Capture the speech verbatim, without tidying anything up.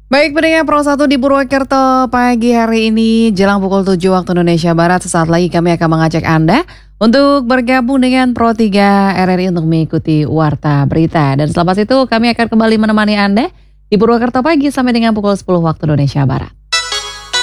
Baik pendengar Pro satu di Purwokerto pagi hari ini jelang pukul tujuh waktu Indonesia Barat. Sesaat lagi kami akan mengajak Anda untuk bergabung dengan Pro tiga R R I untuk mengikuti Warta Berita. Dan selepas itu kami akan kembali menemani Anda di Purwokerto pagi sampai dengan pukul sepuluh waktu Indonesia Barat.